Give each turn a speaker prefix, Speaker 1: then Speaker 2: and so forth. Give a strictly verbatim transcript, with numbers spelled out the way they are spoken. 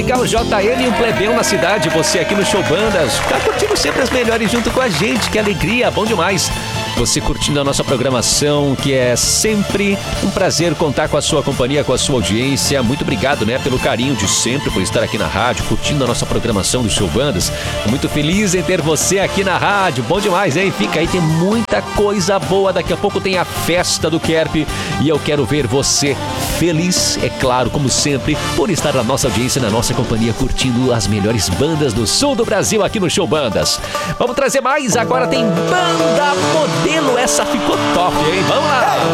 Speaker 1: legal, J M, um plebeu na cidade, você aqui no Show Bandas. Tá curtindo sempre as melhores junto com a gente, que alegria, bom demais. Você curtindo a nossa programação, que é sempre um prazer contar com a sua companhia, com a sua audiência. Muito obrigado, né, pelo carinho de sempre, por estar aqui na rádio, curtindo a nossa programação do Show Bandas. Muito feliz em ter você aqui na rádio. Bom demais, hein? Fica aí, tem muita coisa boa. Daqui a pouco tem a festa do Kerp e eu quero ver você feliz, é claro, como sempre, por estar na nossa audiência, na nossa companhia, curtindo as melhores bandas do sul do Brasil aqui no Show Bandas. Vamos trazer mais, agora tem Banda Modelo, essa ficou top, hein? Vamos lá!